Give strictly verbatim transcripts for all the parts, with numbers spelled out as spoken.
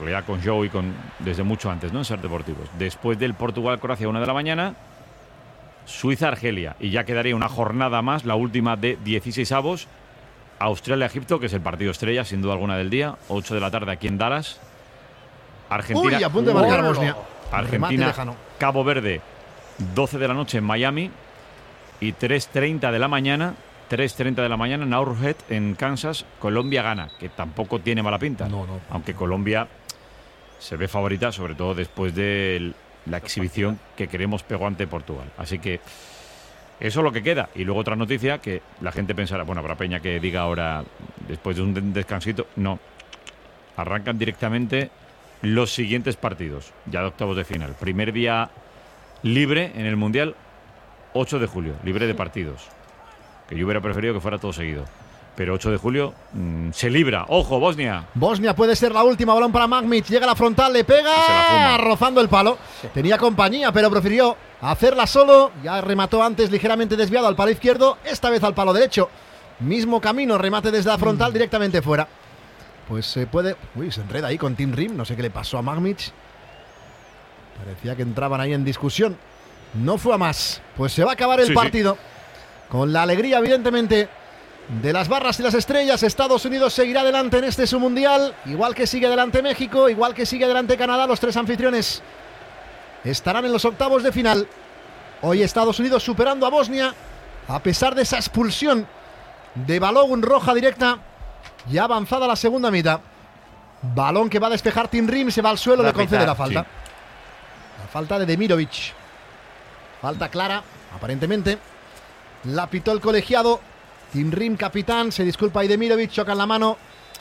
realidad con Joe y con, desde mucho antes, ¿no? En Ser Deportivos. Después del Portugal-Croacia, una de la mañana, Suiza-Argelia. Y ya quedaría una jornada más, la última de dieciséis avos. Australia-Egipto, que es el partido estrella, sin duda alguna del día. ocho de la tarde aquí en Dallas. Argentina. Uy, a punto de marcar oh, Bosnia. Argentina, Cabo Verde, doce de la noche en Miami. Y tres treinta de la mañana, tres treinta de la mañana en Arrowhead, en Kansas, Colombia-Ghana, que tampoco tiene mala pinta. No, no. Aunque Colombia se ve favorita, sobre todo después de la exhibición que queremos pegó ante Portugal. Así que eso es lo que queda. Y luego otra noticia que la gente pensará, bueno, habrá peña que diga ahora, después de un descansito, no. Arrancan directamente los siguientes partidos, ya de octavos de final. Primer día libre en el Mundial, ocho de julio, libre de partidos. Que yo hubiera preferido que fuera todo seguido. Pero ocho de julio mmm, se libra. ¡Ojo, Bosnia! Bosnia puede ser la última. Balón para Magmic. Llega a la frontal, le pega. Rozando el palo. Sí. Tenía compañía, pero prefirió hacerla solo. Ya remató antes ligeramente desviado al palo izquierdo. Esta vez al palo derecho. Mismo camino, remate desde la frontal mm. directamente fuera. Pues se puede... Uy, se enreda ahí con Tim Rim. No sé qué le pasó a Magmic. Parecía que entraban ahí en discusión. No fue a más. Pues se va a acabar el sí, partido. Sí. Con la alegría, evidentemente, de las barras y las estrellas. Estados Unidos seguirá adelante en este su mundial, igual que sigue adelante México, igual que sigue adelante Canadá. Los tres anfitriones estarán en los octavos de final. Hoy Estados Unidos superando a Bosnia, a pesar de esa expulsión de Balogun, roja directa, ya avanzada la segunda mitad. Balón que va a despejar Tim Rim, se va al suelo, la le concede mitad, la falta. Sí. La falta de Demirovic. Falta clara, aparentemente. La pitó el colegiado. Tim Rim, capitán, se disculpa ahí Demirovic, chocan la mano.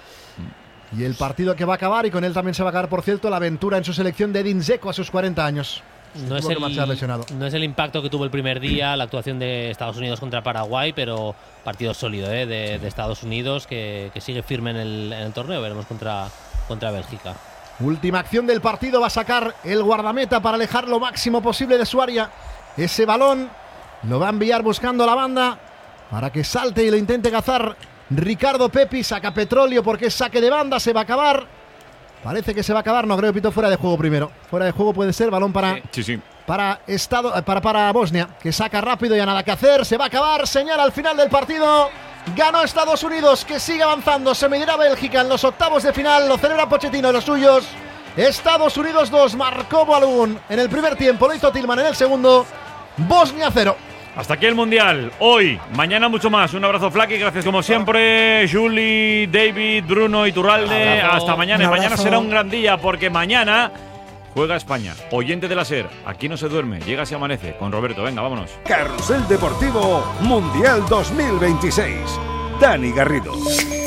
Y el partido que va a acabar, y con él también se va a acabar, por cierto, la aventura en su selección de Edin Dzeko a sus cuarenta años. No es, el, no es el impacto que tuvo el primer día, la actuación de Estados Unidos contra Paraguay, pero partido sólido ¿eh? de, de Estados Unidos que, que sigue firme en el, en el torneo. Veremos contra, contra Bélgica. Última acción del partido, va a sacar el guardameta para alejar lo máximo posible de su área. Ese balón lo va a enviar buscando la banda para que salte y lo intente cazar Ricardo Pepi. Saca Petróleo porque es saque de banda, se va a acabar. Parece que se va a acabar, no creo, pito fuera de juego primero. Fuera de juego puede ser, balón para, sí, sí. para, estado, para, para Bosnia, que saca rápido, ya nada que hacer, se va a acabar, señala al final del partido. Ganó Estados Unidos, que sigue avanzando, se medirá Bélgica en los octavos de final, lo celebra Pochettino y los suyos. Estados Unidos dos, marcó Balogun en el primer tiempo, lo hizo Tillman en el segundo. Bosnia cero. Hasta aquí el Mundial, hoy, mañana mucho más. Un abrazo, Flaky, gracias como siempre. Julie, David, Bruno, Iturralde. Hasta mañana. Mañana será un gran día porque mañana juega España. Oyente de la SER, aquí no se duerme, llega y amanece. Con Roberto, venga, vámonos. Carrusel Deportivo Mundial dos mil veintiséis. Dani Garrido.